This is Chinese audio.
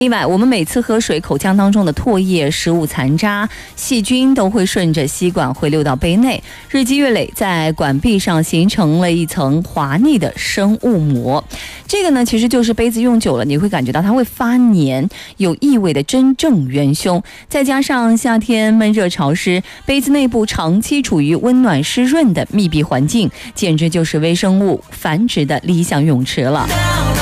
另外，我们每次喝水，口腔当中的唾液、食物残渣、细菌都会顺着吸管回流到杯内，日积月累，在管壁上形成了一层滑腻的生物膜。这个呢，其实就是杯子用久了，你会感觉到它会发黏、有异味的真正元凶。再加上夏天闷热潮湿，杯子内部长期处于温暖湿润的密闭环境，简直就是微生物繁殖的理想泳池了。